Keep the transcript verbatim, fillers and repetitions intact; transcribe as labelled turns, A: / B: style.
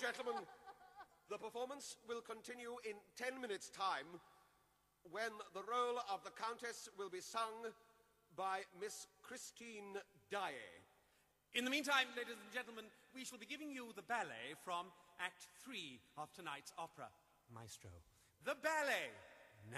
A: gentlemen, the performance will continue in ten minutes' time when the role of the Countess will be sung by Miss Christine Daae.
B: In the meantime, ladies and gentlemen, we shall be giving you the ballet from Act Three of tonight's opera. Maestro. The ballet.